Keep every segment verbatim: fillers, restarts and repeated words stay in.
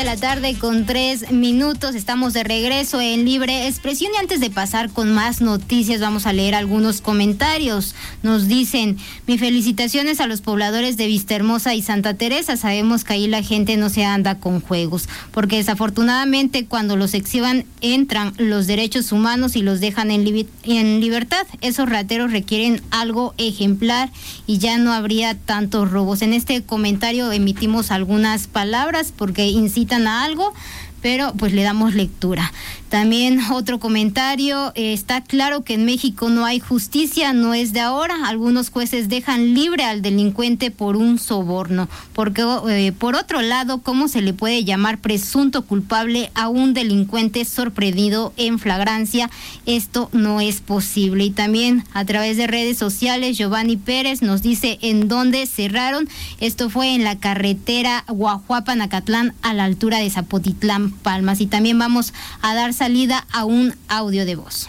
la tarde con tres minutos. Estamos de regreso en Libre Expresión y antes de pasar con más noticias vamos a leer algunos comentarios. Nos dicen, mis felicitaciones a los pobladores de Vistahermosa y Santa Teresa. Sabemos que ahí la gente no se anda con juegos, porque desafortunadamente cuando los exhiban entran los derechos humanos y los dejan en, li- en libertad. Esos rateros requieren algo ejemplar y ya no habría tantos robos. En este comentario emitimos algunas palabras porque incitan a algo, pero pues le damos lectura. También otro comentario, eh, está claro que en México no hay justicia, no es de ahora. Algunos jueces dejan libre al delincuente por un soborno, porque eh, por otro lado, ¿cómo se le puede llamar presunto culpable a un delincuente sorprendido en flagrancia? Esto no es posible. Y también a través de redes sociales, Giovanni Pérez nos dice en dónde cerraron. Esto fue en la carretera Guajuapan-Acatlán a la altura de Zapotitlán, Palmas. Y también vamos a dar salida a un audio de voz.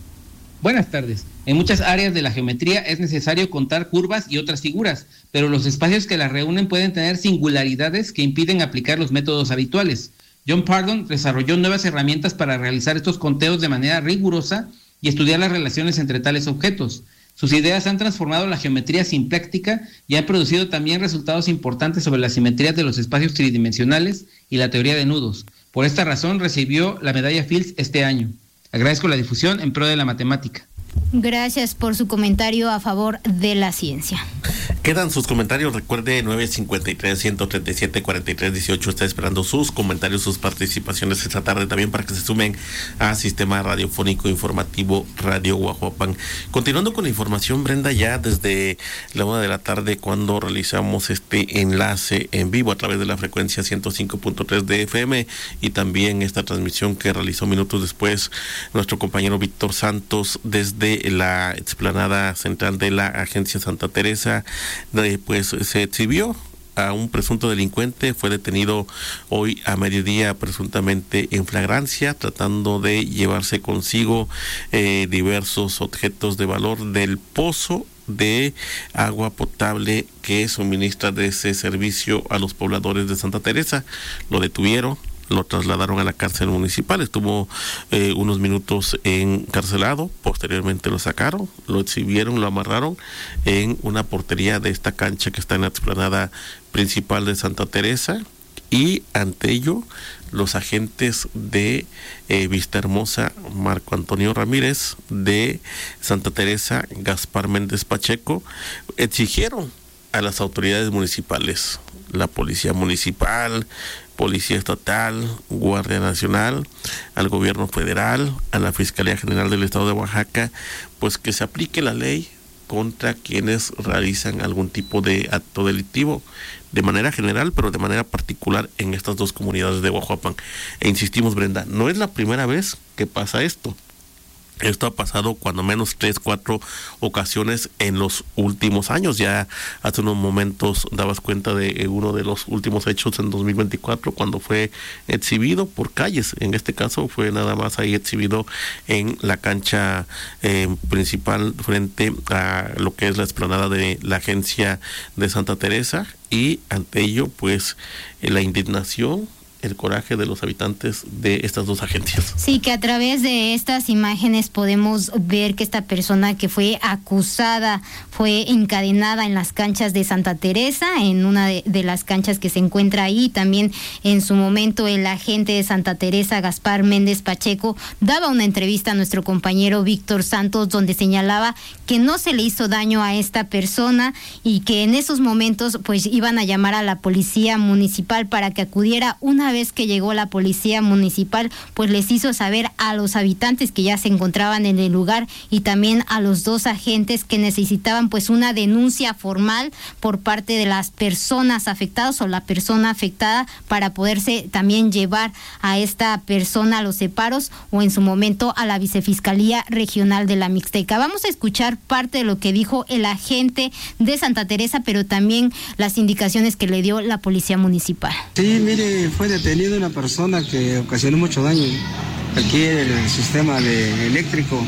Buenas tardes. En muchas áreas de la geometría es necesario contar curvas y otras figuras, pero los espacios que las reúnen pueden tener singularidades que impiden aplicar los métodos habituales. John Pardon desarrolló nuevas herramientas para realizar estos conteos de manera rigurosa y estudiar las relaciones entre tales objetos. Sus ideas han transformado la geometría simpláctica y han producido también resultados importantes sobre las simetrías de los espacios tridimensionales y la teoría de nudos. Por esta razón recibió la medalla Fields este año. Agradezco la difusión en pro de la matemática. Gracias por su comentario a favor de la ciencia. Quedan sus comentarios, recuerde nueve cincuenta y tres, ciento treinta y siete, cuarenta y tres dieciocho, está esperando sus comentarios, sus participaciones esta tarde también para que se sumen a Sistema Radiofónico Informativo Radio Guajuapan. Continuando con la información, Brenda, ya desde la una de la tarde cuando realizamos este enlace en vivo a través de la frecuencia ciento cinco punto tres de F M y también esta transmisión que realizó minutos después nuestro compañero Víctor Santos desde la explanada central de la Agencia Santa Teresa, de, pues se exhibió a un presunto delincuente. Fue detenido hoy a mediodía presuntamente en flagrancia, tratando de llevarse consigo eh, diversos objetos de valor del pozo de agua potable que suministra de ese servicio a los pobladores de Santa Teresa. Lo detuvieron, lo trasladaron a la cárcel municipal, estuvo eh, unos minutos encarcelado, posteriormente lo sacaron, lo exhibieron, lo amarraron en una portería de esta cancha que está en la explanada principal de Santa Teresa, y ante ello los agentes de eh, Vistahermosa, Marco Antonio Ramírez, de Santa Teresa, Gaspar Méndez Pacheco, exigieron a las autoridades municipales, la policía municipal, Policía Estatal, Guardia Nacional, al Gobierno Federal, a la Fiscalía General del Estado de Oaxaca, pues que se aplique la ley contra quienes realizan algún tipo de acto delictivo, de manera general, pero de manera particular en estas dos comunidades de Guajuapan. E insistimos, Brenda, no es la primera vez que pasa esto. Esto ha pasado cuando menos tres, cuatro ocasiones en los últimos años. Ya hace unos momentos dabas cuenta de uno de los últimos hechos en dos mil veinticuatro, cuando fue exhibido por calles. En este caso fue nada más ahí exhibido en la cancha eh, principal frente a lo que es la explanada de la Agencia de Santa Teresa. Y ante ello, pues, eh, la indignación, el coraje de los habitantes de estas dos agencias. Sí, que a través de estas imágenes podemos ver que esta persona que fue acusada fue encadenada en las canchas de Santa Teresa, en una de, de las canchas que se encuentra ahí. También en su momento el agente de Santa Teresa, Gaspar Méndez Pacheco, daba una entrevista a nuestro compañero Víctor Santos donde señalaba que no se le hizo daño a esta persona y que en esos momentos pues iban a llamar a la policía municipal para que acudiera. Una vez que llegó la policía municipal, pues les hizo saber a los habitantes que ya se encontraban en el lugar y también a los dos agentes que necesitaban pues una denuncia formal por parte de las personas afectadas o la persona afectada para poderse también llevar a esta persona a los separos o en su momento a la Vicefiscalía Regional de la Mixteca. Vamos a escuchar parte de lo que dijo el agente de Santa Teresa, pero también las indicaciones que le dio la policía municipal. Sí, mire, fue detenido una persona que ocasionó mucho daño aquí en el sistema de eléctrico,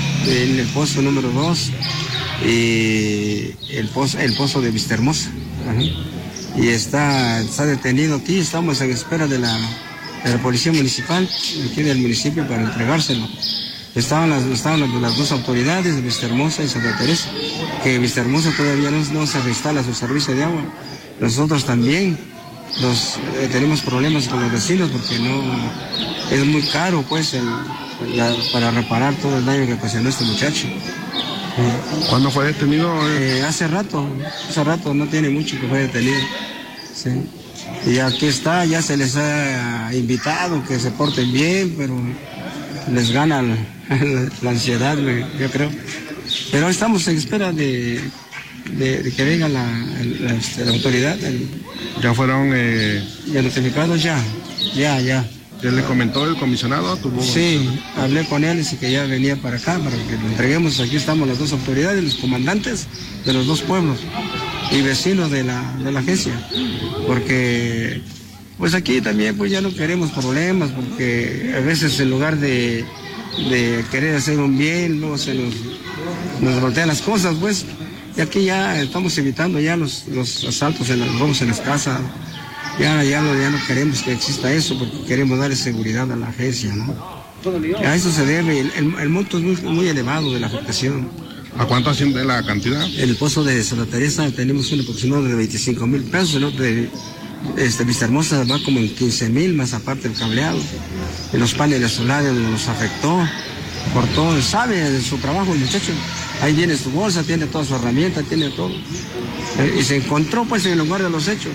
en el pozo número dos y el pozo, el pozo de Vistahermosa. Ajá. y está, está detenido aquí. Estamos en espera de la, de la policía municipal, aquí del municipio, para entregárselo. Estaban las, estaban las, las dos autoridades, de Vista Hermosa y Santa Teresa, que Vista Hermosa todavía no, no se reinstala su servicio de agua. Nosotros también los, eh, tenemos problemas con los vecinos porque no es muy caro pues el, la, para reparar todo el daño que ocasionó este muchacho. ¿Cuándo fue detenido? Eh, hace rato, hace rato, no tiene mucho que fue detenido. Sí. Y aquí está, ya se les ha invitado que se porten bien, pero les gana la, la ansiedad, yo creo. Pero estamos en espera de, de, de que venga la, la, la, la autoridad. El, ¿Ya fueron eh... ya notificados? Ya, ya, ya. ¿Ya le comentó el comisionado? ¿Tuvo... Sí, hablé con él y dice que ya venía para acá, para que lo entreguemos. Aquí estamos las dos autoridades, los comandantes de los dos pueblos y vecinos de la, de la agencia. Porque pues aquí también pues ya no queremos problemas, porque a veces en lugar de, de querer hacer un bien, luego se nos, nos voltean las cosas, pues. Y aquí ya estamos evitando ya los, los asaltos, en los robos en las casas. Ya, ya, no, ya no queremos que exista eso, porque queremos darle seguridad a la agencia, ¿no? A eso se debe, el, el, el monto es muy, muy elevado de la afectación. ¿A cuánto asciende la cantidad? En el pozo de Santa Teresa tenemos un aproximado de veinticinco mil pesos, el otro de este, Vista Hermosa va como en quince mil, más aparte el cableado. En los paneles solares nos afectó, por todo, sabe de su trabajo el muchacho. Ahí viene su bolsa, tiene toda su herramienta, tiene todo. Eh, y se encontró pues en el lugar de los hechos.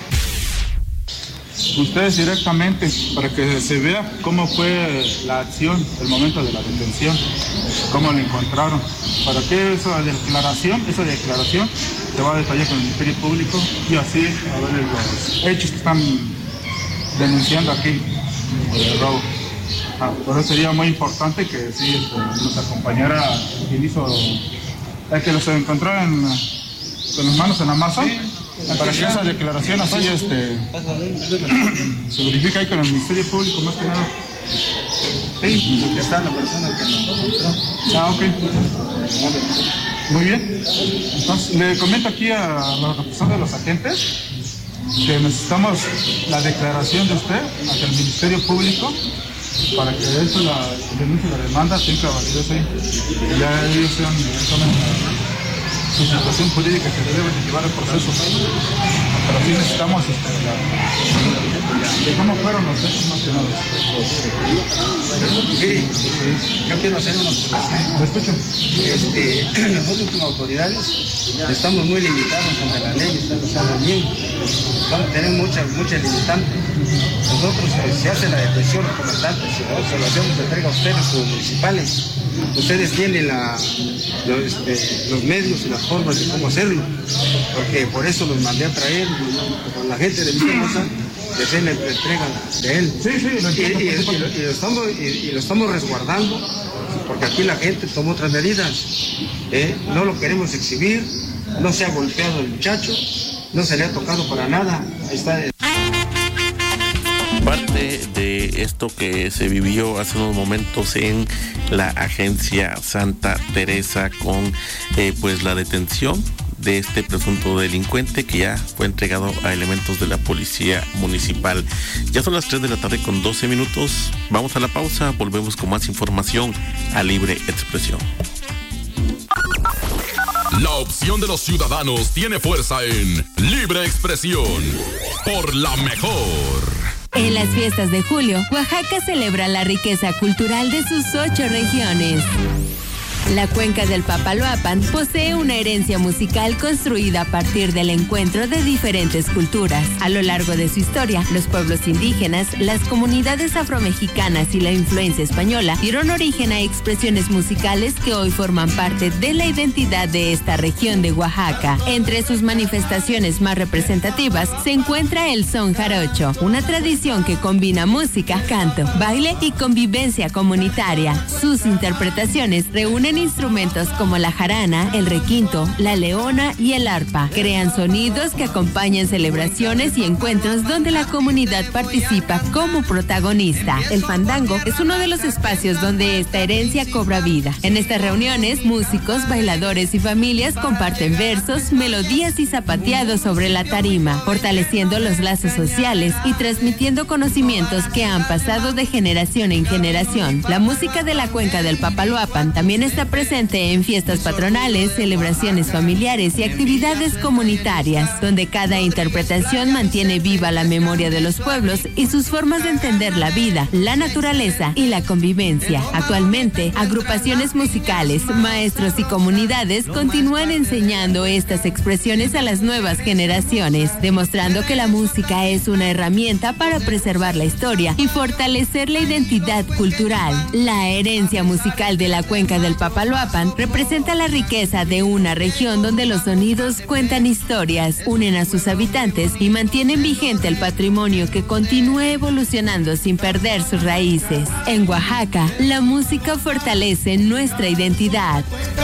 Ustedes directamente, para que se vea cómo fue la acción, el momento de la detención, cómo lo encontraron. Para que esa declaración, esa declaración se va a detallar con el Ministerio Público y así a ver los hechos que están denunciando aquí por el robo. Ah, por eso sería muy importante que sí, este, nos acompañara quien hizo, el que los encontró en, con las manos en la masa. Sí. Para que esa declaración así este, se verifique ahí con el Ministerio Público más que nada. Sí, porque está la persona que nos encontró. Ah, ok. Muy bien. Entonces, le comento aquí a los representantes de los agentes que necesitamos la declaración de usted ante el Ministerio Público para que eso, la denuncia y la demanda tenga validez ahí. Y ya ellos sean, tomen la su situación jurídica que debe de llevar el proceso. Pero sí necesitamos este, la, de cómo fueron los hechos nacionales. Sí, yo quiero hacer una observación. ¿Me escucho? Este, nosotros como autoridades estamos muy limitados ante la ley, estamos bien. Vamos a tener muchas, muchas limitantes. Nosotros, eh, se hace la detención, los comandantes, si no, se lo hacemos de entrega a ustedes como municipales. Ustedes tienen la, los, este, los medios y las formas de cómo hacerlo, porque por eso los mandé a traer con la gente de Vista Hermosa, de hacerle la entrega de él. Sí, sí, lo y, y, y, y, lo, y, lo estamos, y, y lo estamos resguardando, porque aquí la gente tomó otras medidas. ¿eh? No lo queremos exhibir, no se ha golpeado el muchacho, no se le ha tocado para nada. Ahí está. Parte de esto que se vivió hace unos momentos en la agencia Santa Teresa con eh, pues la detención de este presunto delincuente que ya fue entregado a elementos de la policía municipal. Ya son las tres de la tarde con doce minutos. Vamos a la pausa, volvemos con más información a Libre Expresión. La opción de los ciudadanos tiene fuerza en Libre Expresión por la mejor. En las fiestas de julio, Oaxaca celebra la riqueza cultural de sus ocho regiones. La cuenca del Papaloapan posee una herencia musical construida a partir del encuentro de diferentes culturas. A lo largo de su historia, los pueblos indígenas, las comunidades afromexicanas y la influencia española dieron origen a expresiones musicales que hoy forman parte de la identidad de esta región de Oaxaca. Entre sus manifestaciones más representativas se encuentra el son jarocho, una tradición que combina música, canto, baile y convivencia comunitaria. Sus interpretaciones reúnen componen instrumentos como la jarana, el requinto, la leona y el arpa. Crean sonidos que acompañan celebraciones y encuentros donde la comunidad participa como protagonista. El fandango es uno de los espacios donde esta herencia cobra vida. En estas reuniones, músicos, bailadores y familias comparten versos, melodías y zapateados sobre la tarima, fortaleciendo los lazos sociales y transmitiendo conocimientos que han pasado de generación en generación. La música de la cuenca del Papaloapan también está presente en fiestas patronales, celebraciones familiares y actividades comunitarias, donde cada interpretación mantiene viva la memoria de los pueblos y sus formas de entender la vida, la naturaleza y la convivencia. Actualmente, agrupaciones musicales, maestros y comunidades continúan enseñando estas expresiones a las nuevas generaciones, demostrando que la música es una herramienta para preservar la historia y fortalecer la identidad cultural. La herencia musical de la cuenca del Papaloapan representa la riqueza de una región donde los sonidos cuentan historias, unen a sus habitantes y mantienen vigente el patrimonio que continúa evolucionando sin perder sus raíces. En Oaxaca, la música fortalece nuestra identidad.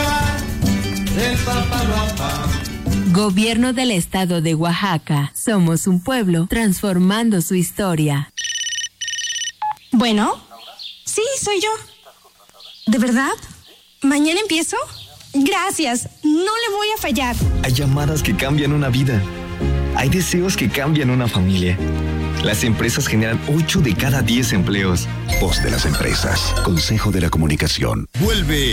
Gobierno del Estado de Oaxaca. Somos un pueblo transformando su historia. Bueno, sí, soy yo. ¿De verdad? ¿Mañana empiezo? Gracias, no le voy a fallar. Hay llamadas que cambian una vida. Hay deseos que cambian una familia. Las empresas generan ocho de cada diez empleos. Voz de las empresas. Consejo de la Comunicación. Vuelve